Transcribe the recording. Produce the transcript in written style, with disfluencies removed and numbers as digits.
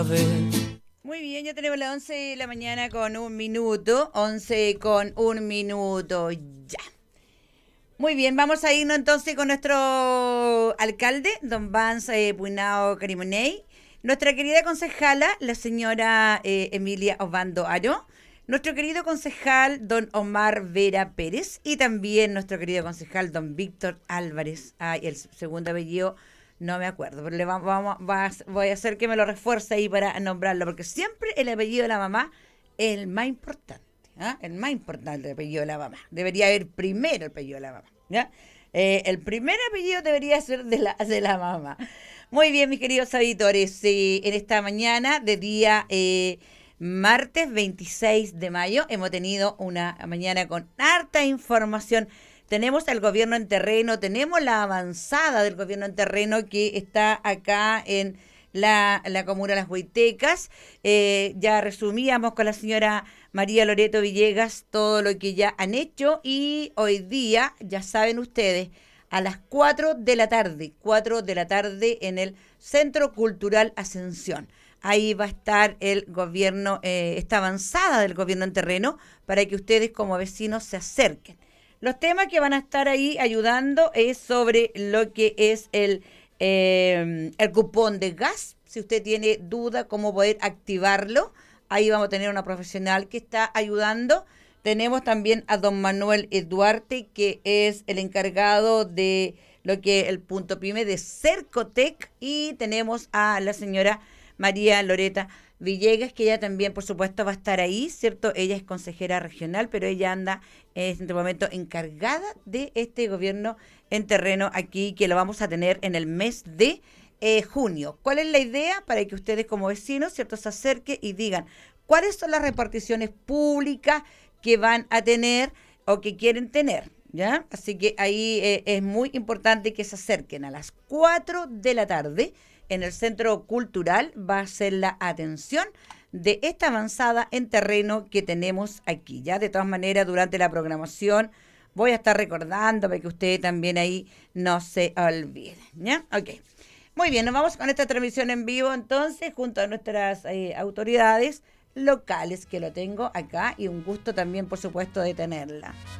Muy bien, ya tenemos las 11 de la mañana con un minuto. 11 con un minuto ya. Muy bien, vamos a irnos entonces con nuestro alcalde, don Vance Puinao Carimoney, nuestra querida concejala, la señora Emilia Osvaldo Aro, nuestro querido concejal, don Omar Vera Pérez, y también nuestro querido concejal, don Víctor Álvarez. Ay, el segundo apellido no me acuerdo, pero voy a hacer que me lo refuerce ahí para nombrarlo, porque siempre el apellido de la mamá es el más importante. ¿Ah? El más importante el apellido de la mamá. Debería haber primero el apellido de la mamá. ¿Ya? El primer apellido debería ser de la mamá. Muy bien, mis queridos auditores. En esta mañana de día martes 26 de mayo hemos tenido una mañana con harta información. Tenemos al gobierno en terreno, tenemos la avanzada del gobierno en terreno que está acá en la comuna de Las Huaytecas. Ya resumíamos con la señora María Loreto Villegas todo lo que ya han hecho y hoy día, ya saben ustedes, a las 4 de la tarde en el Centro Cultural Ascensión. Ahí va a estar el gobierno, esta avanzada del gobierno en terreno para que ustedes como vecinos se acerquen. Los temas que van a estar ahí ayudando es sobre lo que es el cupón de gas. Si usted tiene duda cómo poder activarlo, ahí vamos a tener una profesional que está ayudando. Tenemos también a don Manuel Duarte, que es el encargado de lo que es el punto pyme de Cercotec, y tenemos a la señora María Loreta Villegas, que ella también, por supuesto, va a estar ahí, ¿cierto? Ella es consejera regional, pero ella anda en este momento encargada de este gobierno en terreno aquí, que lo vamos a tener en el mes de junio. ¿Cuál es la idea? Para que ustedes como vecinos, ¿cierto?, se acerquen y digan cuáles son las reparticiones públicas que van a tener o que quieren tener, ¿ya? Así que ahí es muy importante que se acerquen a las 4 de la tarde en el Centro Cultural. Va a ser la atención de esta avanzada en terreno que tenemos aquí, ¿ya? De todas maneras, durante la programación voy a estar recordando para que ustedes también ahí no se olviden, ¿ya? Ok. Muy bien, nos vamos con esta transmisión en vivo entonces junto a nuestras autoridades locales, que lo tengo acá, y un gusto también, por supuesto, de tenerla.